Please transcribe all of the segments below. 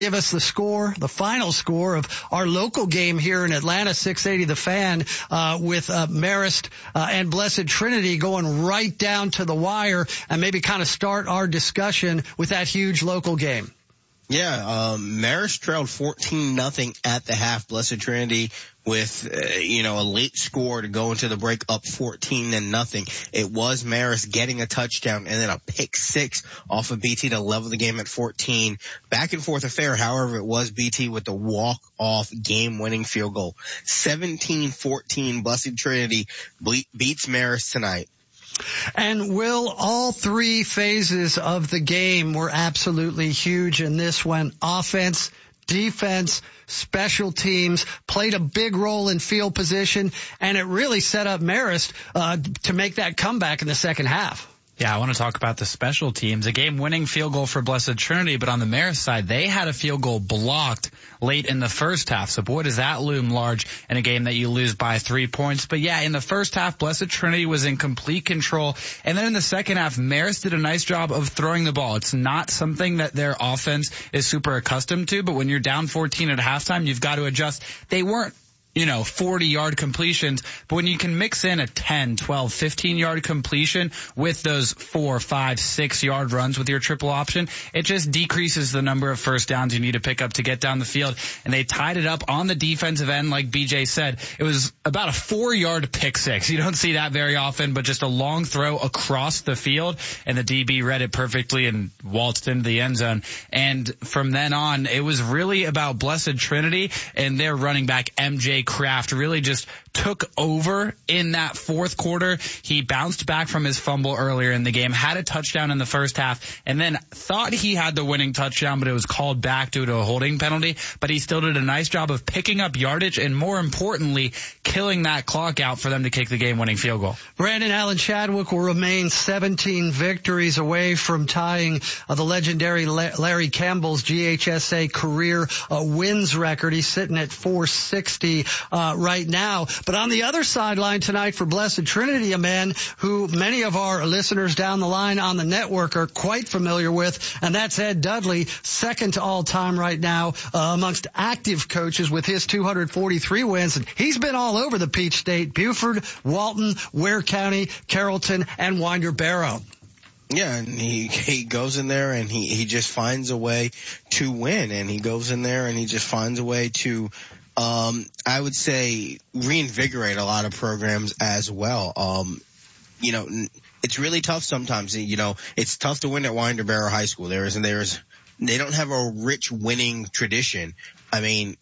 give us the score, the final score of our local game here in Atlanta, 680 The Fan, with Marist and Blessed Trinity going right down to the wire, and maybe kind of start our discussion with that huge local game. Yeah, Marist trailed 14-0 at the half. Blessed Trinity with, a late score to go into the break up 14-0. It was Marist getting a touchdown and then a pick six off of BT to level the game at 14. Back and forth affair. However, it was BT with the walk-off game-winning field goal. 17-14, Blessed Trinity beats Marist tonight. And Will, all three phases of the game were absolutely huge in this one. Offense, defense, special teams played a big role in field position, and it really set up Marist to make that comeback in the second half. Yeah, I want to talk about the special teams. A game-winning field goal for Blessed Trinity, but on the Marist side, they had a field goal blocked late in the first half. So boy, does that loom large in a game that you lose by 3 points. But yeah, in the first half, Blessed Trinity was in complete control. And then in the second half, Marist did a nice job of throwing the ball. It's not something that their offense is super accustomed to, but when you're down 14 at halftime, you've got to adjust. They weren't 40-yard completions. But when you can mix in a 10, 12, 15-yard completion with those 4, 5, 6-yard runs with your triple option, it just decreases the number of first downs you need to pick up to get down the field. And they tied it up on the defensive end, like BJ said. It was about a 4-yard pick six. You don't see that very often, but just a long throw across the field. And the DB read it perfectly and waltzed into the end zone. And from then on, it was really about Blessed Trinity and their running back, MJ Kraft, really just took over in that fourth quarter. He bounced back from his fumble earlier in the game, had a touchdown in the first half, and then thought he had the winning touchdown, but it was called back due to a holding penalty. But he still did a nice job of picking up yardage and, more importantly, killing that clock out for them to kick the game-winning field goal. Brandon Allen Chadwick will remain 17 victories away from tying the legendary Larry Campbell's GHSA career wins record. He's sitting at 460 right now. But on the other sideline tonight for Blessed Trinity, a man who many of our listeners down the line on the network are quite familiar with, and that's Ed Dudley, second to all time right now amongst active coaches with his 243 wins. And he's been all over the Peach State: Buford, Walton, Ware County, Carrollton, and Winder Barrow. Yeah, and he goes in there and he just finds a way to win, and he goes in there and he just finds a way to I would say reinvigorate a lot of programs as well. It's really tough sometimes. It's tough to win at Winder Barrow High School. They don't have a rich winning tradition. I mean,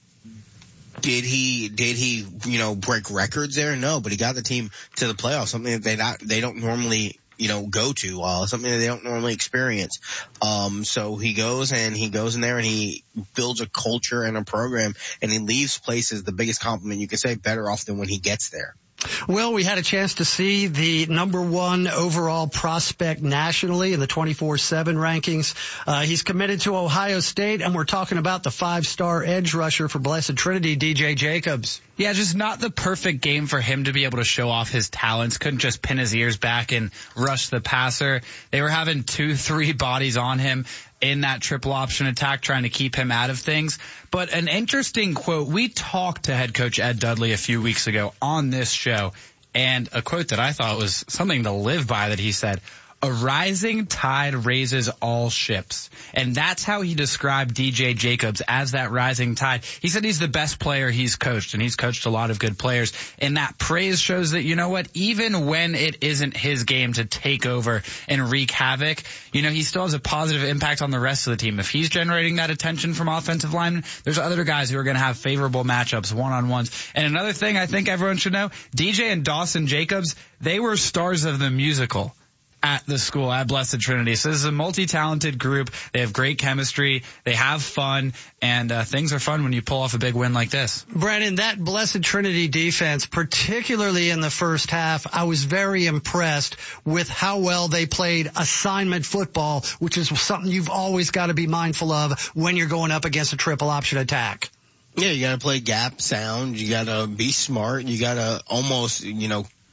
did he break records there? No, but he got the team to the playoffs, something that they don't normally go to, something that they don't normally experience. So he goes in there and he builds a culture and a program, and he leaves places, the biggest compliment you could say, better off than when he gets there. Well, we had a chance to see the number one overall prospect nationally in the 24/7 rankings. He's committed to Ohio State, and we're talking about the 5-star edge rusher for Blessed Trinity, DJ Jacobs. Yeah, just not the perfect game for him to be able to show off his talents. Couldn't just pin his ears back and rush the passer. They were having 2-3 bodies on him in that triple option attack, trying to keep him out of things. But an interesting quote, we talked to head coach Ed Dudley a few weeks ago on this show, and a quote that I thought was something to live by that he said: "A rising tide raises all ships." And that's how he described DJ Jacobs, as that rising tide. He said he's the best player he's coached, and he's coached a lot of good players. And that praise shows that, even when it isn't his game to take over and wreak havoc, he still has a positive impact on the rest of the team. If he's generating that attention from offensive linemen, there's other guys who are going to have favorable matchups, one-on-ones. And another thing I think everyone should know, DJ and Dawson Jacobs, they were stars of the musical at the school, at Blessed Trinity. So this is a multi-talented group. They have great chemistry. They have fun, and things are fun when you pull off a big win like this. Brandon, that Blessed Trinity defense, particularly in the first half, I was very impressed with how well they played assignment football, which is something you've always got to be mindful of when you're going up against a triple option attack. Yeah, you got to play gap sound. You got to be smart. You got to almost,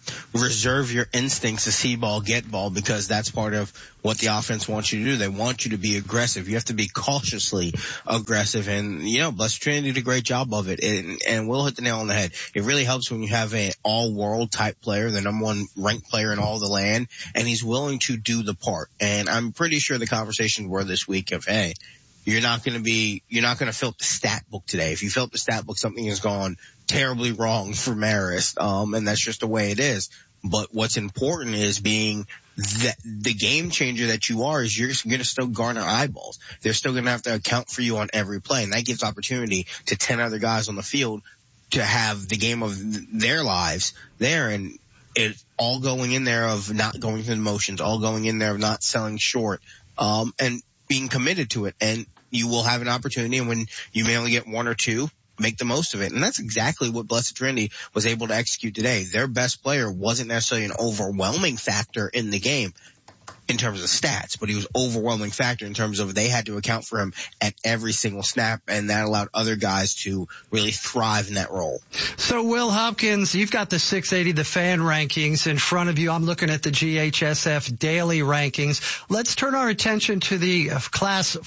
reserve your instincts to see ball, get ball, because that's part of what the offense wants you to do. They want you to be aggressive. You have to be cautiously aggressive. And, Blessed Trinity did a great job of it. And Will hit the nail on the head. It really helps when you have an all-world type player, the number one ranked player in all the land, and he's willing to do the part. And I'm pretty sure the conversations were this week of, hey, you're not going to fill up the stat book today. If you fill up the stat book, something has gone terribly wrong for Marist. And that's just the way it is. But what's important is being the game changer that you are is you're going to still garner eyeballs. They're still going to have to account for you on every play. And that gives opportunity to 10 other guys on the field to have the game of their lives there. And it's all going in there of not going through the motions, all going in there of not selling short, and being committed to it. And you will have an opportunity, and when you may only get one or two, make the most of it. And that's exactly what Blessed Trinity was able to execute today. Their best player wasn't necessarily an overwhelming factor in the game in terms of stats, but he was overwhelming factor in terms of they had to account for him at every single snap, and that allowed other guys to really thrive in that role. So, Will Hopkins, you've got the 680, the fan rankings in front of you. I'm looking at the GHSF daily rankings. Let's turn our attention to the Class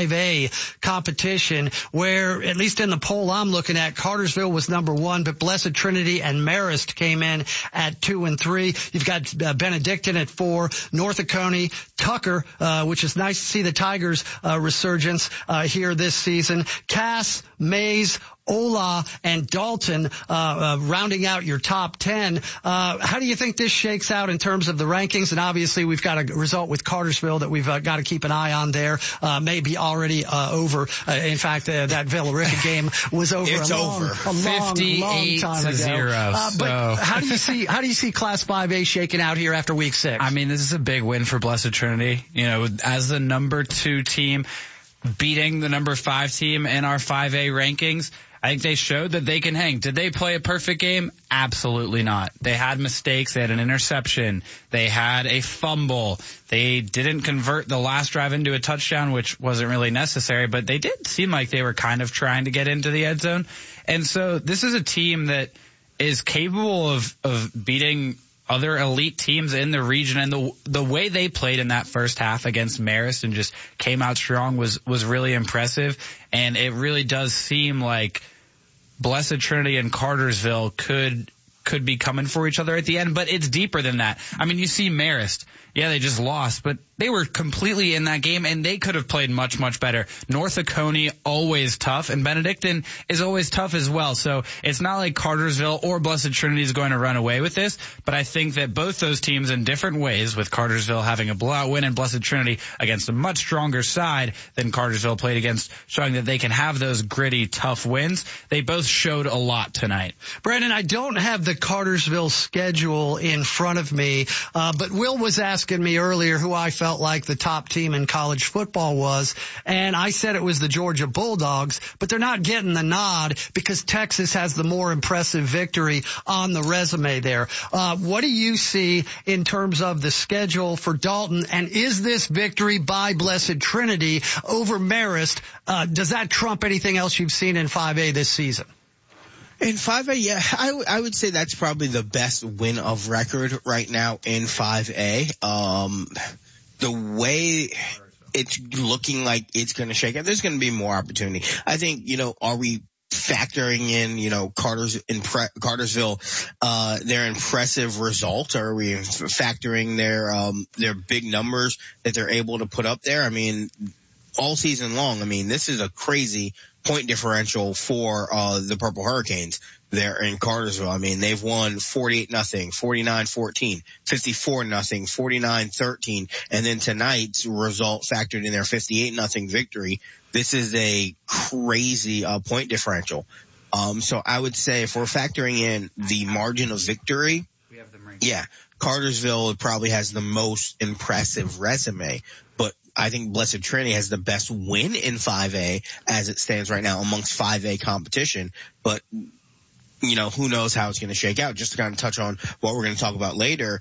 5A competition, where, at least in the poll I'm looking at, Cartersville was number 1, but Blessed Trinity and Marist came in at 2 and 3. You've got Benedictine at 4, North Oconee, Tucker, which is nice to see the Tigers' resurgence here this season. Cass, Mays, Ola, and Dalton rounding out your top 10. How do you think this shakes out in terms of the rankings? And obviously we've got a result with Cartersville that we've got to keep an eye on there. Maybe already over. In fact, that Villa Rica game was over it's a long time ago. 58-0. But how do you see Class 5A shaking out here after week 6? I mean, this is a big win for Blessed Trinity. As the number 2 team, beating the number 5 team in our 5A rankings, I think they showed that they can hang. Did they play a perfect game? Absolutely not. They had mistakes. They had an interception. They had a fumble. They didn't convert the last drive into a touchdown, which wasn't really necessary, but they did seem like they were kind of trying to get into the end zone. And so this is a team that is capable of beating other elite teams in the region, and the way they played in that first half against Marist and just came out strong was really impressive. And it really does seem like Blessed Trinity and Cartersville could be coming for each other at the end, but it's deeper than that. I mean, you see Marist. Yeah, they just lost, but they were completely in that game, and they could have played much, much better. North Oconee, always tough, and Benedictine is always tough as well. So it's not like Cartersville or Blessed Trinity is going to run away with this, but I think that both those teams in different ways, with Cartersville having a blowout win and Blessed Trinity against a much stronger side than Cartersville played against, showing that they can have those gritty, tough wins. They both showed a lot tonight. Brandon, I don't have the Cartersville schedule in front of me, but Will was asking me earlier who I felt like the top team in college football was, and I said it was the Georgia Bulldogs, but they're not getting the nod because Texas has the more impressive victory on the resume there. What do you see in terms of the schedule for Dalton, and is this victory by Blessed Trinity over Marist, does that trump anything else you've seen in 5A this season? In 5A, yeah, I would say that's probably the best win of record right now in 5A. The way it's looking like it's going to shake out, there's going to be more opportunity. I think, are we factoring in, Cartersville, their impressive result? Are we factoring their big numbers that they're able to put up there? I mean, all season long, this is a crazy point differential for the Purple Hurricanes there in Cartersville. They've won 48-0, 49-14, 54-0, 49-13, and then tonight's result factored in their 58-0 victory. This is a crazy point differential. So I would say if we're factoring in the margin of victory, yeah, Cartersville probably has the most impressive resume, but I think Blessed Trinity has the best win in 5A as it stands right now amongst 5A competition. But, who knows how it's going to shake out. Just to kind of touch on what we're going to talk about later,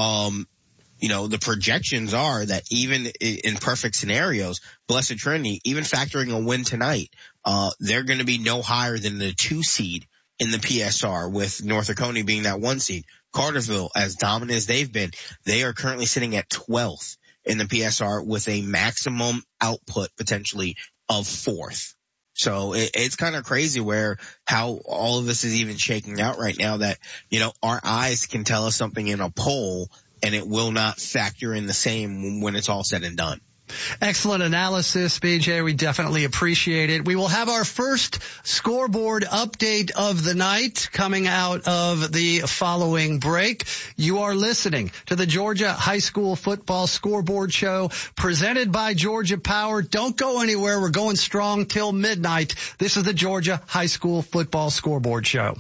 the projections are that even in perfect scenarios, Blessed Trinity, even factoring a win tonight, they're going to be no higher than the 2 seed in the PSR, with North Oconee being that 1 seed. Carterville, as dominant as they've been, they are currently sitting at 12th in the PSR with a maximum output potentially of 4th. So it's kind of crazy how all of this is even shaking out right now, that, our eyes can tell us something in a poll and it will not factor in the same when it's all said and done. Excellent analysis, BJ. We definitely appreciate it. We will have our first scoreboard update of the night coming out of the following break. You are listening to the Georgia High School Football Scoreboard Show presented by Georgia Power. Don't go anywhere. We're going strong till midnight. This is the Georgia High School Football Scoreboard Show.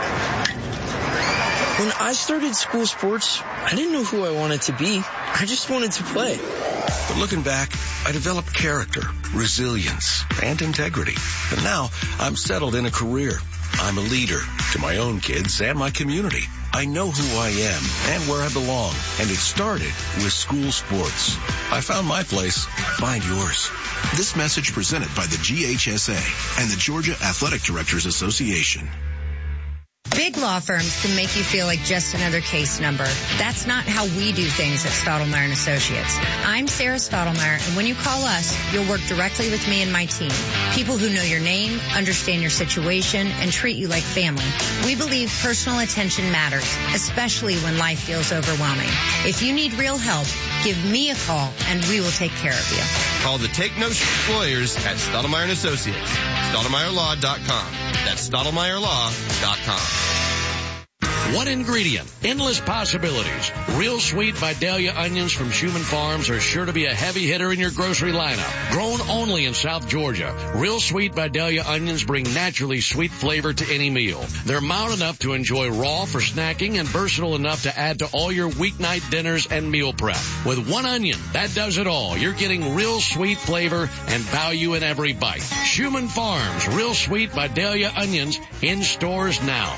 When I started school sports, I didn't know who I wanted to be. I just wanted to play. But looking back, I developed character, resilience, and integrity. And now I'm settled in a career. I'm a leader to my own kids and my community. I know who I am and where I belong. And it started with school sports. I found my place. Find yours. This message presented by the GHSA and the Georgia Athletic Directors Association. Big law firms can make you feel like just another case number. That's not how we do things at Stottlemyre & Associates. I'm Sarah Stottlemyre, and when you call us, you'll work directly with me and my team. People who know your name, understand your situation, and treat you like family. We believe personal attention matters, especially when life feels overwhelming. If you need real help, give me a call, and we will take care of you. Call the Take No Shit lawyers at Stottlemyre & Associates. StottlemyreLaw.com. That's StottlemyreLaw.com. One ingredient, endless possibilities. Real Sweet Vidalia onions from Schumann Farms are sure to be a heavy hitter in your grocery lineup. Grown only in South Georgia, Real Sweet Vidalia onions bring naturally sweet flavor to any meal. They're mild enough to enjoy raw for snacking and versatile enough to add to all your weeknight dinners and meal prep. With one onion, that does it all. You're getting real sweet flavor and value in every bite. Schumann Farms, Real Sweet Vidalia onions in stores now.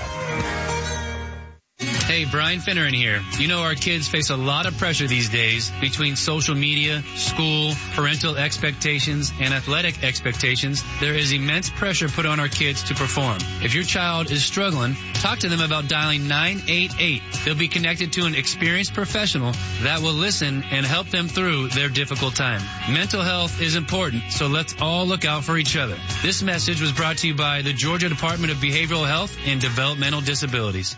Hey, Brian Finneran here. You know our kids face a lot of pressure these days between social media, school, parental expectations, and athletic expectations. There is immense pressure put on our kids to perform. If your child is struggling, talk to them about dialing 988. They'll be connected to an experienced professional that will listen and help them through their difficult time. Mental health is important, so let's all look out for each other. This message was brought to you by the Georgia Department of Behavioral Health and Developmental Disabilities.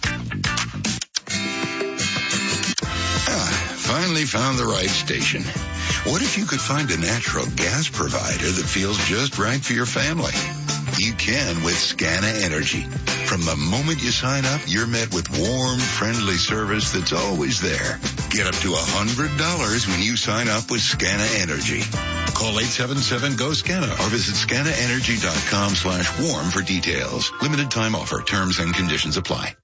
Finally found the right station. What if you could find a natural gas provider that feels just right for your family? You can with Scana Energy. From the moment you sign up, you're met with warm, friendly service that's always there. Get up to $100 when you sign up with Scana Energy. Call 877-GO-SCANA or visit scanaenergy.com/warm for details. Limited time offer. Terms and conditions apply.